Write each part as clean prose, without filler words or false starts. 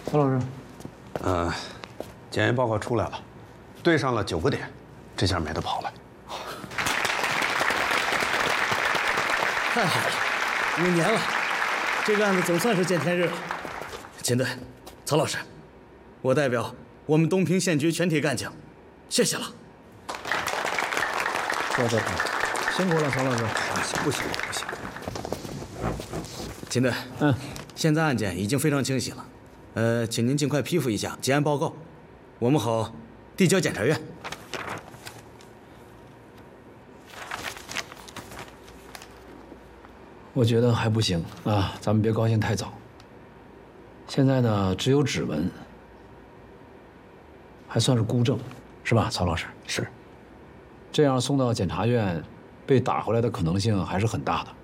曹老师， 检验报告出来了，对上了9个点，这下没得跑了。 太好了，5年了，这个案子总算是见天日了。秦队，曹老师，我代表我们东平县局全体干警，谢谢了。 坐，辛苦了，曹老师。 不行。 秦队，现在案件已经非常清晰了，请您尽快批复一下结案报告，我们好递交检察院。 我觉得还不行啊，咱们别高兴太早。现在呢，只有指纹，还算是孤证，是吧，曹老师？ 是。 这样送到检察院，被打回来的可能性还是很大的。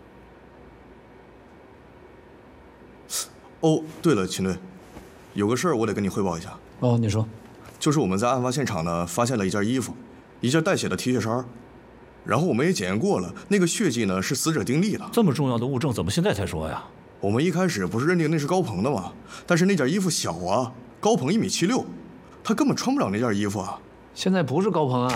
哦，对了，秦队，有个事儿我得跟你汇报一下。 哦，你说。 就是我们在案发现场呢，发现了一件衣服，一件带血的 T 恤衫，然后我们也检验过了，那个血迹呢是死者丁力的。 这么重要的物证，怎么现在才说呀？ 我们一开始不是认定那是高鹏的吗？但是那件衣服小啊，高鹏1.76米，他根本穿不了那件衣服啊。 现在不是高鹏啊。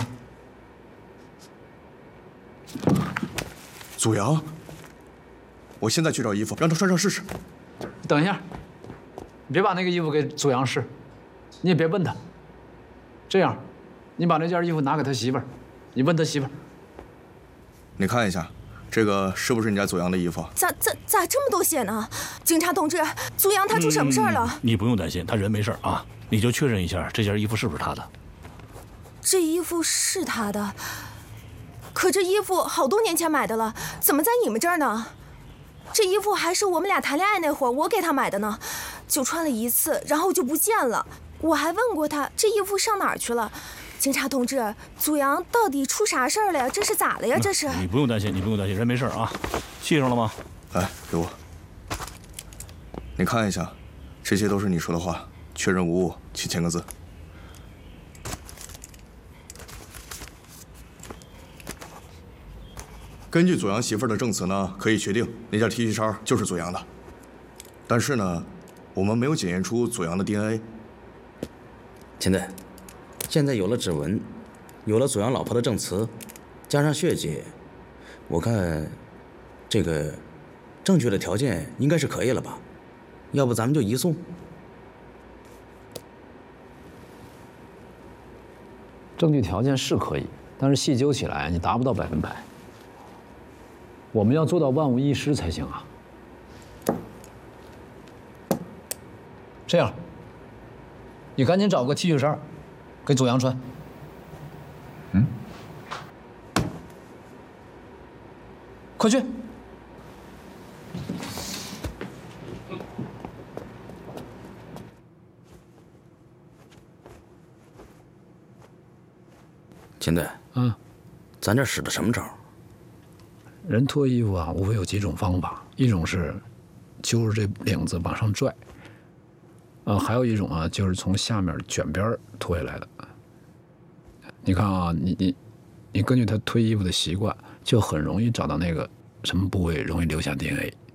祖阳，我现在去找衣服，让他穿上试试。 等一下，你别把那个衣服给祖阳试，你也别问他。这样，你把那件衣服拿给他媳妇儿，你问他媳妇儿。 你看一下，这个是不是你家祖阳的衣服？ 咋这么多血呢？警察同志，祖阳他出什么事儿了？ 你不用担心，他人没事啊。你就确认一下这件衣服是不是他的。 这衣服是他的，可这衣服好多年前买的了，怎么在你们这儿呢？这衣服还是我们俩谈恋爱那会儿我给他买的呢，就穿了1次，然后就不见了。我还问过他这衣服上哪儿去了。警察同志，祖阳到底出啥事儿了呀？这是咋了呀？这是。 你不用担心，人没事啊。系上了吗？ 来，给我。你看一下，这些都是你说的话，确认无误，请签个字。根据祖阳媳妇儿的证词呢，可以确定那件 T 恤衫就是祖阳的。但是呢，我们没有检验出祖阳的 DNA。 秦队，现在有了指纹，有了祖阳老婆的证词，加上血迹，我看这个证据的条件应该是可以了吧？要不咱们就移送。 证据条件是可以，但是细究起来你达不到100%。我们要做到万无一失才行啊。这样，你赶紧找个 T 恤衫，给祖阳穿。快去！ 秦队，咱这使的什么招？ 人脱衣服啊，无非有几种方法，一种是揪着这领子往上拽，还有一种啊，就是从下面卷边脱下来的。你看啊，你根据他脱衣服的习惯，就很容易找到那个什么部位容易留下 DNA。